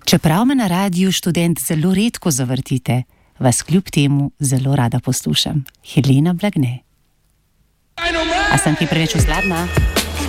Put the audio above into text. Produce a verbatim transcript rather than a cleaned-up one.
Čeprav me na Radiu Študent zelo redko zavrtite, vas kljub temu zelo rada poslušam. Helena Blagne. A sem ti preveč osladna?